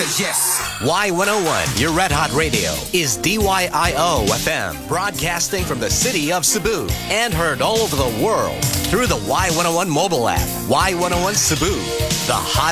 says yes. Y101, your Red Hot Radio, is DYIO FM, broadcasting from the city of Cebu and heard all over the world through the Y101 mobile app. Y101 Cebu, the hottest